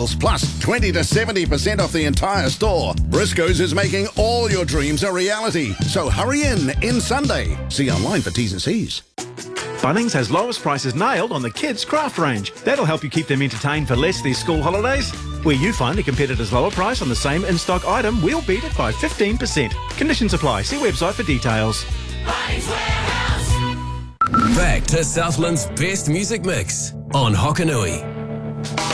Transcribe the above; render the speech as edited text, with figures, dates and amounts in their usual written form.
sales, plus 20 to 70% off the entire store. Briscoe's is making all your dreams a reality. So hurry in Sunday. See online for T's and C's. Bunnings has lowest prices nailed on the kids' craft range. That'll help you keep them entertained for less these school holidays. Where you find a competitor's lower price on the same in-stock item, we'll beat it by 15%. Conditions apply. See website for details. Bunnings Warehouse. Back to Southland's best music mix on Hokanui.